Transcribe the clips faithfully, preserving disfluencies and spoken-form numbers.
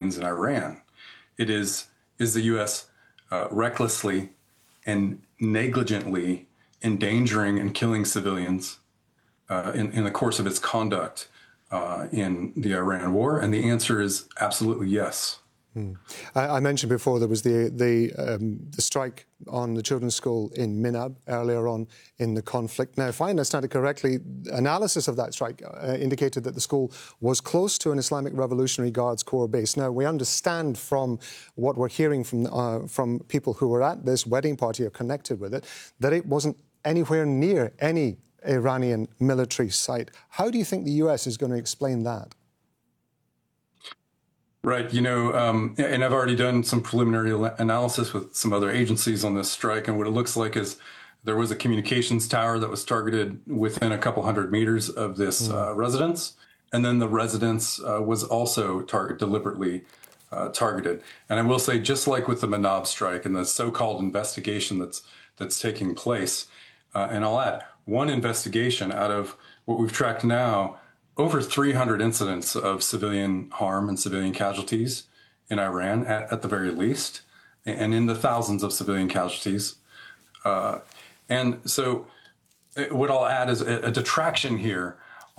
civilians in Iran. It is, is the U S uh, recklessly and negligently endangering and killing civilians uh, in, in the course of its conduct uh, in the Iran war? And the answer is absolutely yes. Hmm. I, I mentioned before there was the the, um, the strike on the children's school in Minab earlier on in the conflict. Now, if I understand it correctly, analysis of that strike uh, indicated that the school was close to an Islamic Revolutionary Guards Corps base. Now, we understand from what we're hearing from uh, from people who were at this wedding party or connected with it, that it wasn't anywhere near any Iranian military site. How do you think the U S is going to explain that? Right. You know, um, and I've already done some preliminary analysis with some other agencies on this strike. And what it looks like is there was a communications tower that was targeted within a couple hundred meters of this mm. uh, residence. And then the residence uh, was also target deliberately uh, targeted. And I will say, just like with the Minab strike and the so-called investigation that's that's taking place, uh, and I'll add one investigation out of what we've tracked now, over three hundred incidents of civilian harm and civilian casualties in Iran, at, at the very least, and in the thousands of civilian casualties. Uh, and so what I'll add is a, a detraction here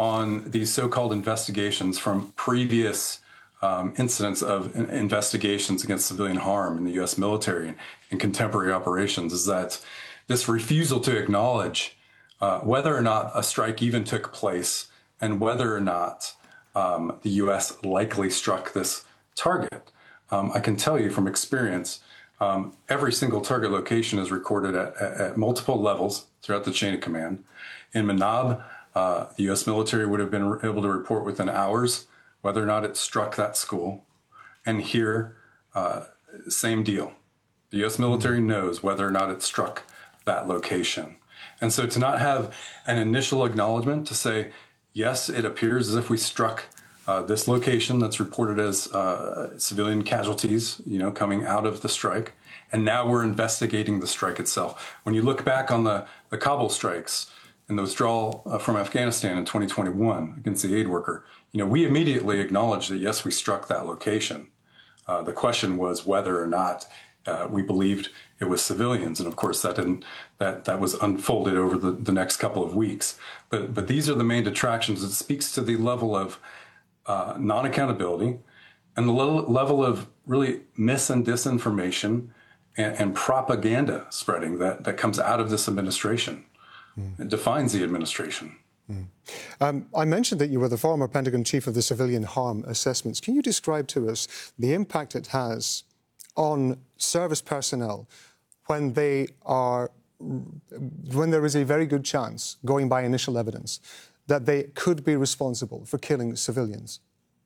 on these so-called investigations from previous um, incidents of investigations against civilian harm in the U S military and, and contemporary operations, is that this refusal to acknowledge uh, whether or not a strike even took place and whether or not um, the U S likely struck this target. Um, I can tell you from experience, um, every single target location is recorded at, at, at multiple levels throughout the chain of command. In Minab, uh, the U S military would have been able to report within hours whether or not it struck that school. And here, uh, same deal. The U S military knows whether or not it struck that location. And so to not have an initial acknowledgement to say, yes, it appears as if we struck uh, this location that's reported as uh, civilian casualties, you know, coming out of the strike. And now we're investigating the strike itself. When you look back on the, the Kabul strikes and the withdrawal uh, from Afghanistan in twenty twenty-one against the aid worker, you know, we immediately acknowledged that, yes, we struck that location. Uh, the question was whether or not uh, we believed it was civilians. And of course, that didn't, that, that was unfolded over the, the next couple of weeks. But, but these are the main detractions. It speaks to the level of uh, non-accountability and the level, level of really mis and disinformation and, and propaganda spreading that, that comes out of this administration. Mm. It defines the administration. Mm. Um, I mentioned that you were the former Pentagon chief of the Civilian Harm Assessments. Can you describe to us the impact it has on service personnel when they are, when there is a very good chance, going by initial evidence, that they could be responsible for killing civilians?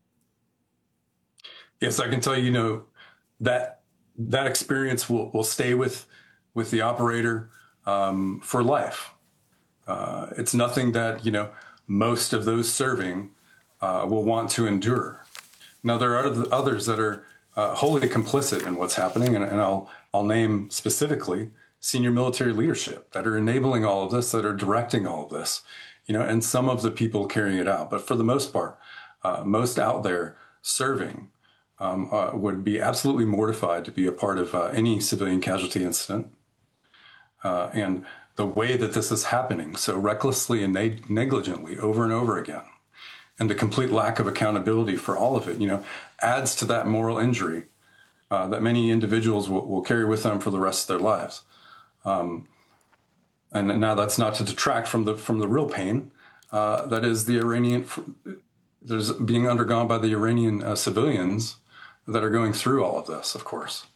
Yes, I can tell you, you know, that that experience will, will stay with, with the operator um, for life. Uh, it's nothing that, you know, most of those serving uh, will want to endure. Now, there are others that are Uh, wholly complicit in what's happening, and, and I'll I'll name specifically senior military leadership that are enabling all of this, that are directing all of this, you know, and some of the people carrying it out. But for the most part, uh, most out there serving um, uh, would be absolutely mortified to be a part of uh, any civilian casualty incident, uh, and the way that this is happening so recklessly and neg- negligently over and over again, and the complete lack of accountability for all of it, you know, adds to that moral injury uh, that many individuals will, will carry with them for the rest of their lives. Um, and now that's not to detract from the from the real pain uh, that is the Iranian, there's being undergone by the Iranian uh, civilians that are going through all of this, of course.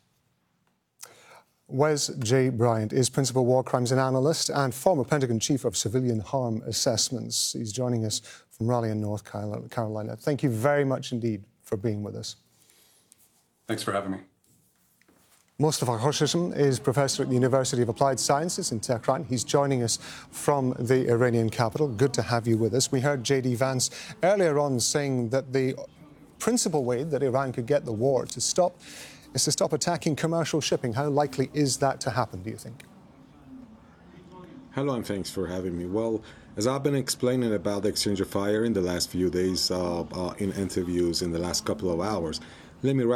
Wes J. Bryant is Principal War Crimes and Analyst and former Pentagon Chief of Civilian Harm Assessments. He's joining us from Raleigh in North Carolina. Thank you very much indeed for being with us. Thanks for having me. Mustafa Khorshim is Professor at the University of Applied Sciences in Tehran. He's joining us from the Iranian capital. Good to have you with us. We heard J D Vance earlier on saying that the principal way that Iran could get the war to stop is to stop attacking commercial shipping. How likely is that to happen, do you think? Hello, and thanks for having me. Well, as I've been explaining about the exchange of fire in the last few days, uh, uh, in interviews in the last couple of hours, let me